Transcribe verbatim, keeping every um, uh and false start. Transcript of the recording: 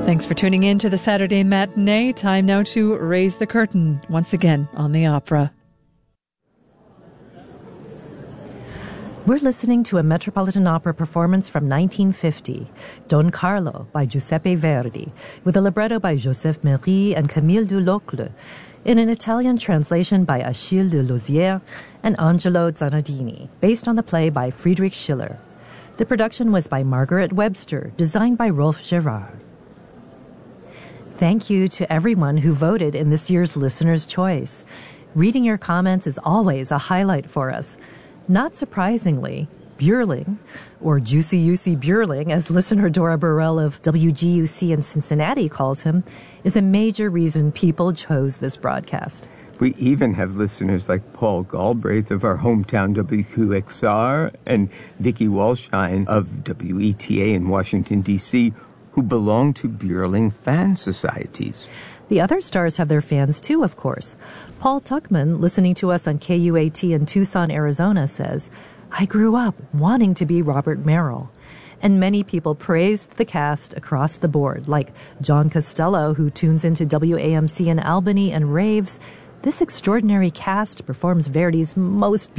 Thanks for tuning in to the Saturday Matinee. Time now to raise the curtain once again on the opera. We're listening to a Metropolitan Opera performance from nineteen fifty, Don Carlo by Giuseppe Verdi, with a libretto by Joseph Méry and Camille Dulocle, in an Italian translation by Achille de Lauzière and Angelo Zanardini, based on the play by Friedrich Schiller. The production was by Margaret Webster, designed by Rolf Gerard. Thank you to everyone who voted in this year's Listener's Choice. Reading your comments is always a highlight for us. Not surprisingly, Bjurling, or Juicy U C Bjurling, as listener Dora Burrell of W G U C in Cincinnati calls him, is a major reason people chose this broadcast. We even have listeners like Paul Galbraith of our hometown W Q X R and Vicki Walshine of W E T A in Washington, D C, who belong to Bjurling fan societies. The other stars have their fans too, of course. Paul Tuckman, listening to us on K U A T in Tucson, Arizona, says, I grew up wanting to be Robert Merrill. And many people praised the cast across the board, like John Costello, who tunes into W A M C in Albany and raves, this extraordinary cast performs Verdi's most